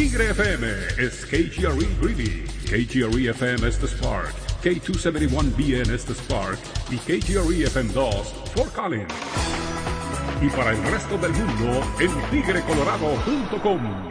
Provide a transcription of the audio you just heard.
Tigre FM es KGRE Greeley, KGRE FM es The Spark, K271BN es The Spark y KGRE FM 2 Fort Collins. Y para el resto del mundo en tigrecolorado.com.